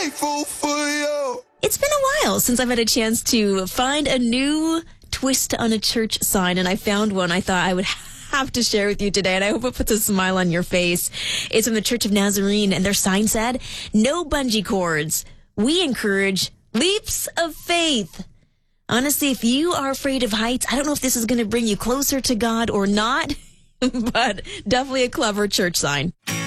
grateful for you. It's been a while since I've had a chance to find a new twist on a church sign, and I found one I thought I would have to share with you today, and I hope it puts a smile on your face. It's from the Church of Nazarene, and their sign said, "No bungee cords. We encourage leaps of faith." Honestly, if you are afraid of heights, I don't know if this is going to bring you closer to God or not, but definitely a clever church sign.